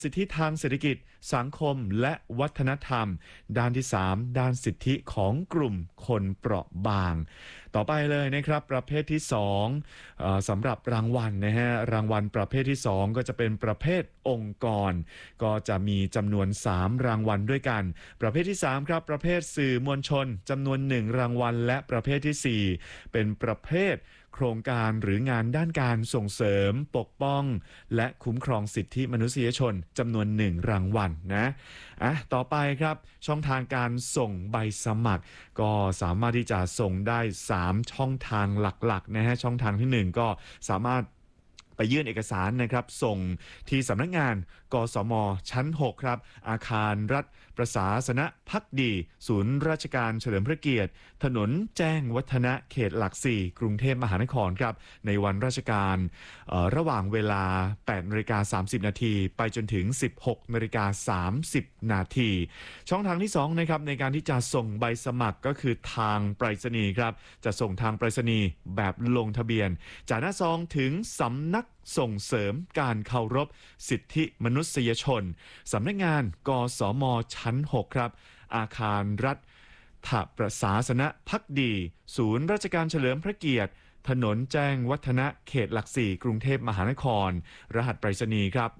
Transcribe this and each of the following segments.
สิทธิทางเศรษฐกิจสังคมและวัฒนธรรมด้านที่3ด้านสิทธิของกลุ่มคนเปราะบางต่อไปเลยนะครับประเภทที่2สำหรับรางวัลนะฮะรางวัลประเภทที่2ก็จะเป็นประเภทองค์กรก็จะมีจำนวน3รางวัลด้วยกันประเภทที่3ครับประเภทสื่อมวลชนจำนวน1รางวัลและประเภทที่4เป็นประเภทโครงการหรืองานด้านการส่งเสริมปกป้องและคุ้มครองสิทธิมนุษยชนจำนวน1รางวัลนะต่อไปครับช่องทางการส่งใบสมัครก็สามารถที่จะส่งได้3ช่องทางหลักๆนะฮะช่องทางที่1ก็สามารถไปยื่นเอกสารนะครับส่งที่สำนักงานกสมชั้น6ครับอาคารรัฐประศาสนภักดีศูนย์ราชการเฉลิมพระเกียรติถนนแจ้งวัฒนะเขตหลัก4กรุงเทพมหานครครับในวันราชการระหว่างเวลา 8:30 น.ไปจนถึง 16:30 น.ช่องทางที่2นะครับในการที่จะส่งใบสมัครก็คือทางไปรษณีย์ครับจะส่งทางไปรษณีย์แบบลงทะเบียนจากหน้าซองถึงสำนักส่งเสริมการเคารพสิทธิมนุษยชนสำนักงานกสมชั้น6ครับอาคารรัฐประศาสนภักดีศูนย์ราชการเฉลิมพระเกียรติถนนแจ้งวัฒนะเขตหลัก4กรุงเทพมหานครรหัสไปรษณีย์ครับ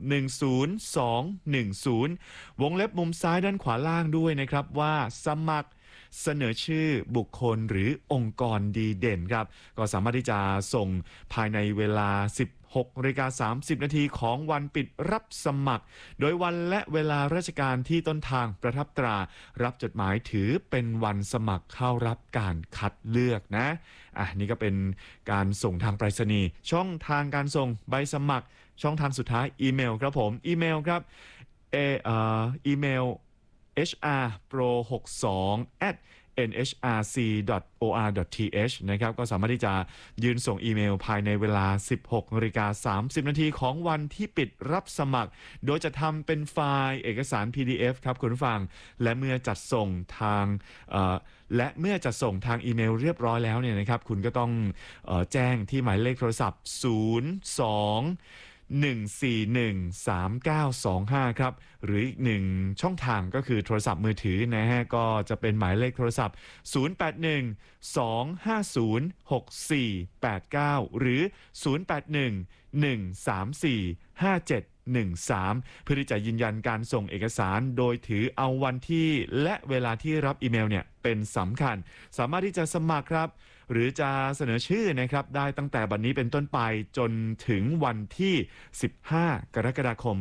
10210วงเล็บมุมซ้ายด้านขวาล่างด้วยนะครับว่าสมัครเสนอชื่อบุคคลหรือองค์กรดีเด่นครับก็สามารถที่จะส่งภายในเวลา 16:30 น.ของวันปิดรับสมัครโดยวันและเวลาราชการที่ต้นทางประทับตรารับจดหมายถือเป็นวันสมัครเข้ารับการคัดเลือกนะนี่ก็เป็นการส่งทางไปรษณีย์ช่องทางการส่งใบสมัครช่องทางสุดท้ายอีเมลครับผมอีเมลครับอีเมลhrpro62@nhrc.or.th นะครับก็สามารถที่จะยื่นส่งอีเมลภายในเวลา 16:30 น.ของวันที่ปิดรับสมัครโดยจะทำเป็นไฟล์เอกสาร PDF ครับคุณผู้ฟังและเมื่อจัดส่งทางอีเมลเรียบร้อยแล้วเนี่ยนะครับคุณก็ต้องแจ้งที่หมายเลขโทรศัพท์02-141-3925ครับหรืออีก1ช่องทางก็คือโทรศัพท์มือถือนะฮะก็จะเป็นหมายเลขโทรศัพท์081-250-6489หรือ081-134-5713เพื่อที่จะยืนยันการส่งเอกสารโดยถือเอาวันที่และเวลาที่รับอีเมลเนี่ยเป็นสำคัญสามารถที่จะสมัครครับหรือจะเสนอชื่อนะครับได้ตั้งแต่บัดนี้เป็นต้นไปจนถึงวันที่15 กรกฎาคม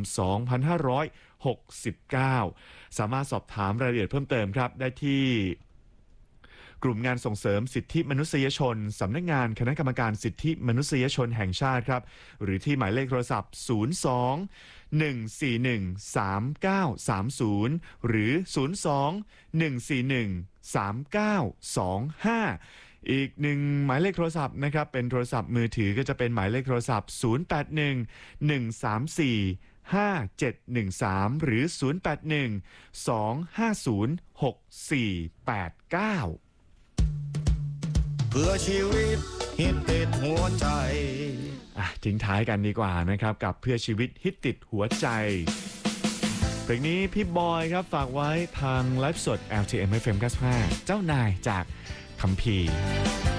2569สามารถสอบถามรายละเอียดเพิ่มเติมครับได้ที่กลุ่มงานส่งเสริมสิทธิมนุษยชนสำนักงานคณะกรรมการสิทธิมนุษยชนแห่งชาติครับหรือที่หมายเลขโทรศัพท์02-141-3930หรือ02-141-3925อีก1หมายเลขโทรศัพท์นะครับเป็นโทรศัพท์มือถือก็จะเป็นหมายเลขโทรศัพท์081-134-5713หรือ081-250-6489 เพื่อชีวิตฮิตติดหัวใจทิ้งท้ายกันดีกว่านะครับกับเพื่อชีวิตฮิตติดหัวใจเพลงนี้พี่บอยครับฝากไว้ทางไลฟ์สด LTM FM 95เจ้านายจากคัมภีร์